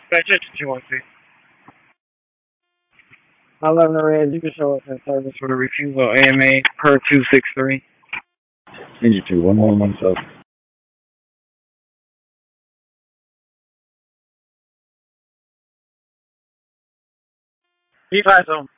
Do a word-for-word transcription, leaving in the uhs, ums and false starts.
Dispatcher two one six. eleven red, you can show up in service for the refusal A M A per two six three. Engine two, one one one seven. Be fast on.